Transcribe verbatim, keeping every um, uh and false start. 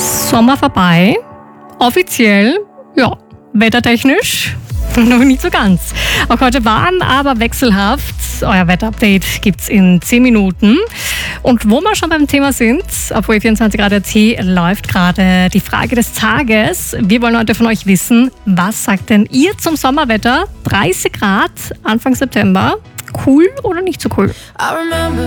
Sommer vorbei. Offiziell, ja, wettertechnisch noch nicht so ganz. Auch heute warm, aber wechselhaft. Euer Wetterupdate gibt's in zehn Minuten. Und wo wir schon beim Thema sind, auf O E vierundzwanzig Grad A T läuft gerade die Frage des Tages. Wir wollen heute von euch wissen, was sagt denn ihr zum Sommerwetter? dreißig Grad Anfang September. Cool oder nicht so cool?